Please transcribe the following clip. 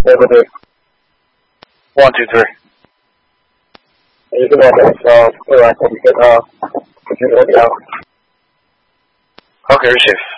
对不对？ 1, 2, 3. 你跟我的时候，突然间觉得不觉得聊。 Okay, receive.